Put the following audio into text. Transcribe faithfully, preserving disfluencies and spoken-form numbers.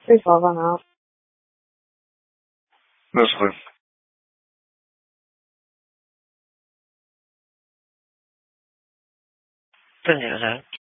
最少可能六十分。 正经人。